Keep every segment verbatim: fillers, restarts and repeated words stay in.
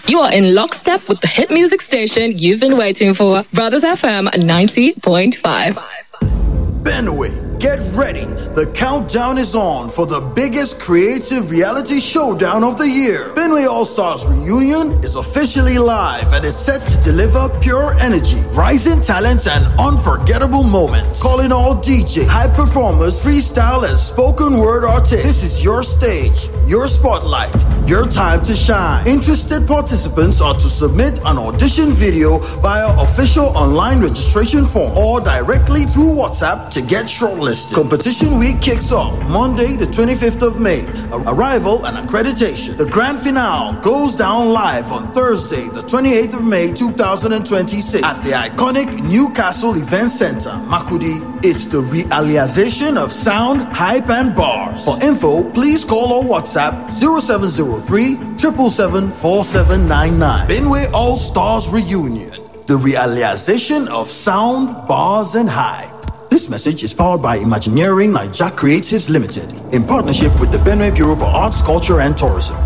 You are in lockstep with the hit music station you've been waiting for. Brothers F M ninety point five. Benway, get ready. The countdown is on for the biggest creative reality showdown of the year. Benway All-Stars Reunion is officially live and is set to deliver pure energy, rising talents, and unforgettable moments. Calling all D J, high performers, freestyle, and spoken word artists. This is your stage, your spotlight, your time to shine. Interested participants are to submit an audition video via official online registration form or directly through WhatsApp to get shortlisted. Competition week kicks off Monday, the twenty-fifth of May. Arrival and accreditation. The grand finale goes down live on Thursday, the twenty-eighth of May, two thousand twenty-six at the iconic Newcastle Event Center, Makudi. It's the realization of sound, hype, and bars. For info, please call or WhatsApp zero seven zero three, seven seven seven, four seven nine nine. Benway All-Stars Reunion. The realization of sound, bars, and hype. This message is powered by Imagineering Nigeria Creatives Limited in partnership with the Benway Bureau for Arts, Culture and Tourism.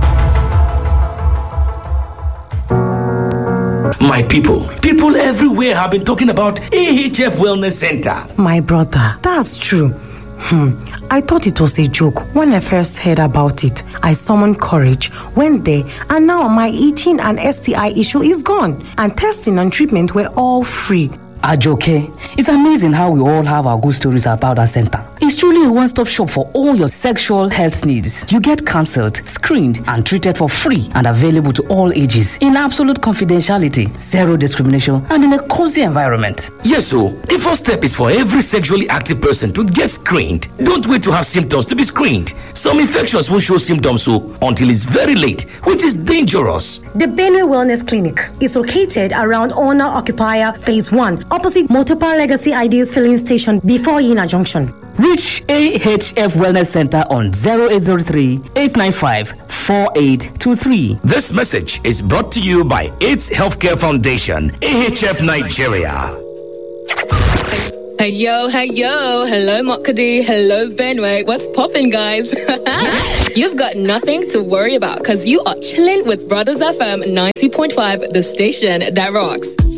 My people, people everywhere have been talking about A H F Wellness Center. My brother, that's true. Hmm. I thought it was a joke when I first heard about it. I summoned courage, went there, and now my itching and S T I issue is gone. And testing and treatment were all free. Ajoke, it's amazing how we all have our good stories about our center. It's truly a one-stop shop for all your sexual health needs. You get counseled, screened, and treated for free and available to all ages in absolute confidentiality, zero discrimination, and in a cozy environment. Yes, so the first step is for every sexually active person to get screened. Don't wait to have symptoms to be screened. Some infections will show symptoms so until it's very late, which is dangerous. The Benway Wellness Clinic is located around Owner Occupier Phase one, opposite Motopa Legacy Ideas Filling Station before Yina Junction. Reach A H F Wellness Center on zero eight zero three, eight nine five, four eight two three. This message is brought to you by AIDS Healthcare Foundation, A H F Nigeria. Hey yo, hey yo, hello Makudi, hello Benway, what's poppin' guys? You've got nothing to worry about because you are chilling with Brothers F M ninety point five, the station that rocks.